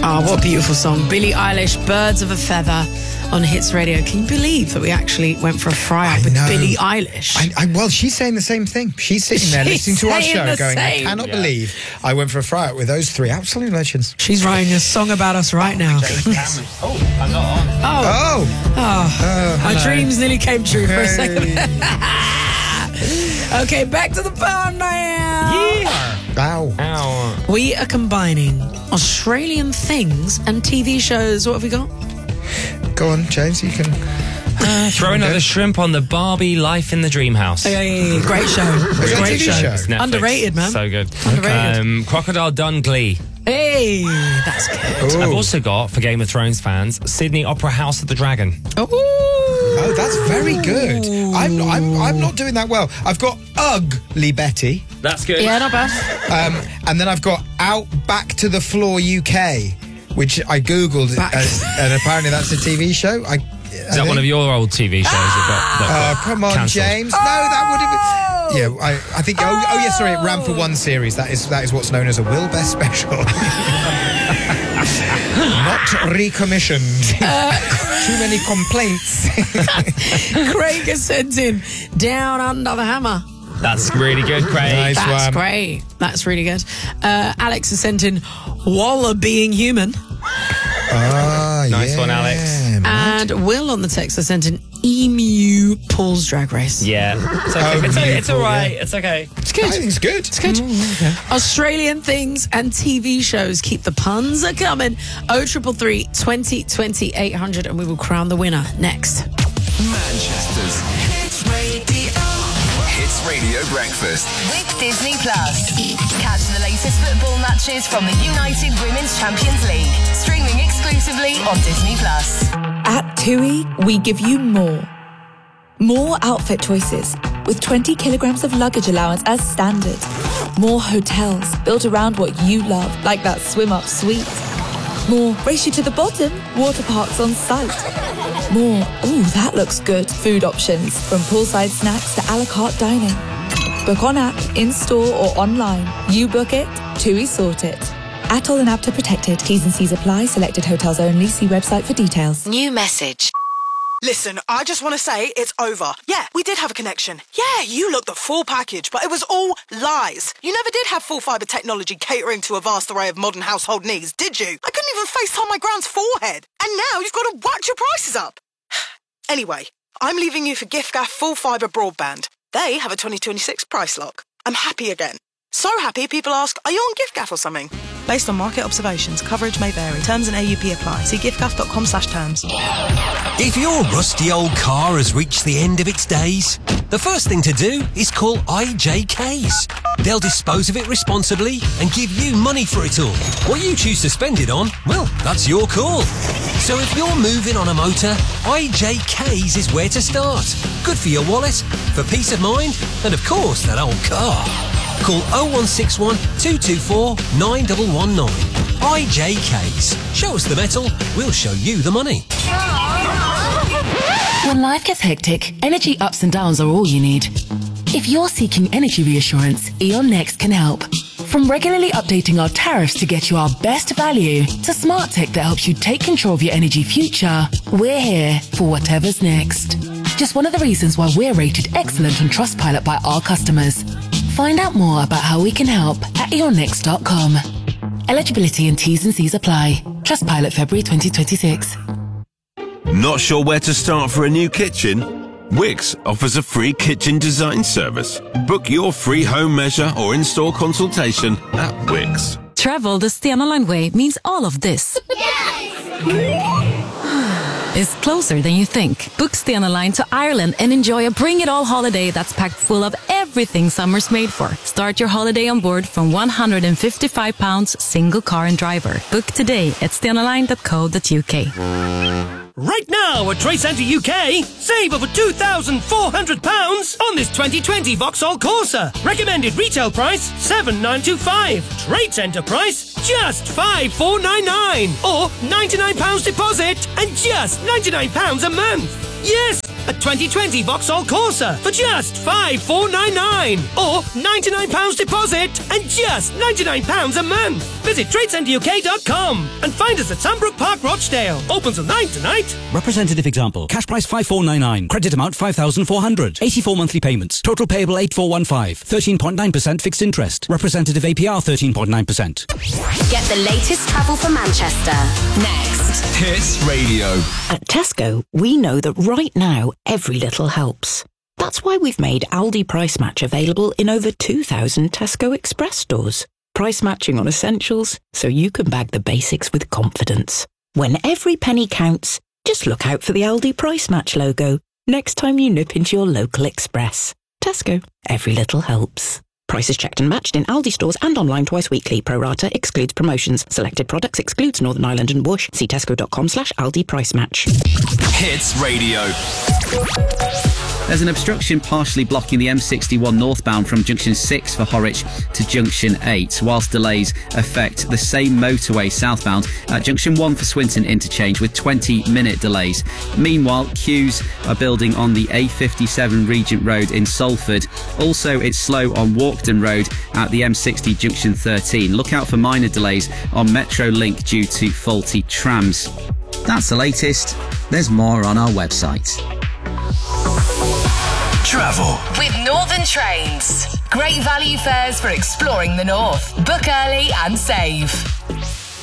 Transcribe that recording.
Oh, what a beautiful song. Billie Eilish, Birds of a Feather on Hits Radio. Can you believe that we actually went for a fry-up with Billie Eilish? Well, she's saying the same thing. She's sitting there listening to our show going, I cannot believe I went for a fry-up with those three absolute legends. She's writing a song about us right now. I'm not on. My dreams nearly came true for a second. Okay, back to the phone now. Ow. We are combining Australian things and TV shows. What have we got? Go on, James, you can... Throw another shrimp on the Barbie Life in the Dream House. Great show. Great show. It's Netflix. Underrated, man. So good. Underrated. Crocodile Dun Glee. Hey, that's good. Ooh. I've also got, for Game of Thrones fans, Sydney Opera House of the Dragon. Oh, that's very good. I'm not doing that well. I've got Ugly Betty. That's good. Yeah, not bad. And then I've got Out Back to the Floor UK, which I Googled, and apparently that's a TV show. Is that one of your old TV shows that got come on, cancelled? James. No, that would have been... Yeah, I think... Oh, yes, sorry, it ran for one series. That is what's known as a Will Best special. Not recommissioned. Too many complaints. Craig has sent in Down Under the Hammer. That's really good, Craig. Nice That's one. great. That's really good. Alex has sent in Walla Being Human. Nice one, Alex. And Will on the text has sent in Emu Paul's Drag Race. Yeah. It's all right. It's okay. It's good. I think it's good. It's good. Australian things and TV shows. Keep the puns a coming. 0333 20 800 and we will crown the winner next. Manchester's Hits Radio. Hits Radio Breakfast. With Disney Plus. Catch the latest football matches from the United Women's Champions League. Streaming exclusively on Disney Plus. At TUI, we give you more. More outfit choices, with 20 kilograms of luggage allowance as standard. More hotels built around what you love, like that swim-up suite. More race you to the bottom, water parks on site. More, ooh, that looks good, food options, from poolside snacks to a la carte dining. Book on app, in-store or online. You book it, TUI sort it. ATOL and APTA protected. T's and C's apply. Selected hotels only. See website for details. New message. Listen, I just want to say it's over. Yeah, we did have a connection. Yeah, you looked the full package, but it was all lies. You never did have full fibre technology catering to a vast array of modern household needs, did you? I couldn't even FaceTime my grand's forehead. And now you've got to watch your prices up. Anyway, I'm leaving you for giffgaff full fibre broadband. They have a 2026 price lock. I'm happy again. So happy people ask, are you on giffgaff or something? Based on market observations, coverage may vary. Terms and AUP apply. See giffgaff.com/terms. If your rusty old car has reached the end of its days, the first thing to do is call IJKs. They'll dispose of it responsibly and give you money for it all. What you choose to spend it on, well, that's your call. So if you're moving on a motor, IJKs is where to start. Good for your wallet, for peace of mind, and of course that old car. Call 0161 224 9119. IJKs. Show us the metal, we'll show you the money. When life gets hectic, energy ups and downs are all you need. If you're seeking energy reassurance, E.ON Next can help. From regularly updating our tariffs to get you our best value, to smart tech that helps you take control of your energy future, we're here for whatever's next. Just one of the reasons why we're rated excellent on Trustpilot by our customers. Find out more about how we can help at eonnext.com. Eligibility and T's and C's apply. Trustpilot February 2026. Not sure where to start for a new kitchen? Wix offers a free kitchen design service. Book your free home measure or in-store consultation at Wix. Travel the Stena Line way means all of this. Is closer than you think. Book Stena Line to Ireland and enjoy a bring-it-all holiday that's packed full of everything summer's made for. Start your holiday on board from £155 single car and driver. Book today at stenaline.co.uk. Right now at Trade Centre UK, save over £2,400 on this 2020 Vauxhall Corsa. Recommended retail price £7,925. Trade Centre price just £5,499. Or £99 deposit and just £99 a month. Yes, a 2020 Vauxhall Corsa for just £5,499. Or £99 deposit and just £99 a month. Visit TradeCenterUK.com and find us at Sandbrook Park, Rochdale. Open till 9 tonight. Representative example. Cash price 5,499. Credit amount 5,400. 84 monthly payments. Total payable 8,415. 13.9% fixed interest. Representative APR 13.9%. Get the latest travel for Manchester. Next. Hits Radio. At Tesco, we know that right now, every little helps. That's why we've made Aldi Price Match available in over 2,000 Tesco Express stores. Price matching on essentials, so you can bag the basics with confidence. When every penny counts, just look out for the Aldi Price Match logo next time you nip into your local Express. Tesco, every little helps. Prices checked and matched in Aldi stores and online twice weekly. Pro rata excludes promotions. Selected products excludes Northern Ireland and Bush. See tesco.com/Aldi Price Match. Hits Radio. There's an obstruction partially blocking the M61 northbound from Junction 6 for Horwich to Junction 8, whilst delays affect the same motorway southbound at Junction 1 for Swinton interchange with 20-minute delays. Meanwhile, queues are building on the A57 Regent Road in Salford. Also, it's slow on Walkden Road at the M60 Junction 13. Look out for minor delays on Metro Link due to faulty trams. That's the latest. There's more on our website. Travel with Northern Trains. Great value fares for exploring the north. Book early and save.